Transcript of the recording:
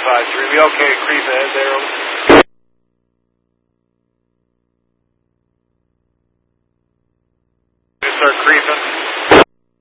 553. We okay, creep ahead there. Start creeping.